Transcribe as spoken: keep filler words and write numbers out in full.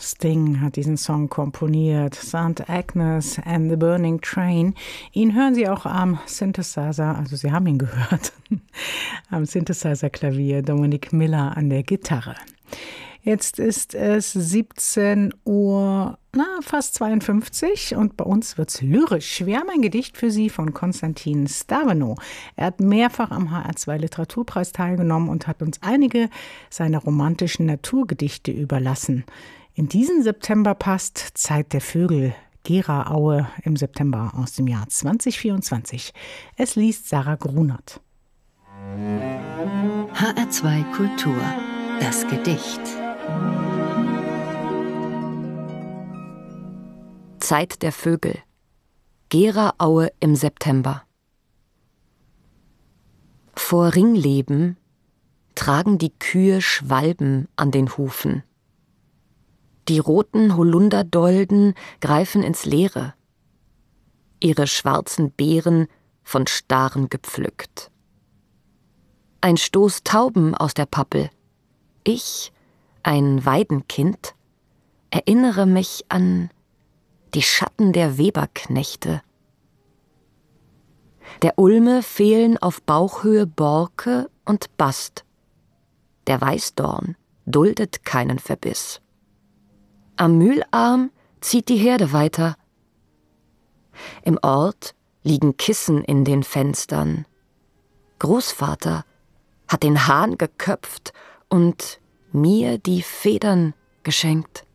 Sting hat diesen Song komponiert. Sankt Agnes and the Burning Train. Ihn hören Sie auch am Synthesizer, also Sie haben ihn gehört, am Synthesizer-Klavier, Dominic Miller an der Gitarre. Jetzt ist es siebzehn Uhr, na, fast zweiundfünfzig und bei uns wird's lyrisch. Wir haben ein Gedicht für Sie von Konstantin Staveno. Er hat mehrfach am H R zwei Literaturpreis teilgenommen und hat uns einige seiner romantischen Naturgedichte überlassen. In diesen September passt Zeit der Vögel, Gera-Aue im September aus dem Jahr zwanzig vierundzwanzig. Es liest Sarah Grunert. H R zwei Kultur, das Gedicht. Zeit der Vögel, Gera-Aue im September. Vor Ringleben tragen die Kühe Schwalben an den Hufen. Die roten Holunderdolden greifen ins Leere, ihre schwarzen Beeren von Staren gepflückt. Ein Stoß Tauben aus der Pappel, ich, ein Weidenkind, erinnere mich an die Schatten der Weberknechte. Der Ulme fehlen auf Bauchhöhe Borke und Bast. Der Weißdorn duldet keinen Verbiss. Am Mühlarm zieht die Herde weiter. Im Ort liegen Kissen in den Fenstern. Großvater hat den Hahn geköpft und mir die Federn geschenkt.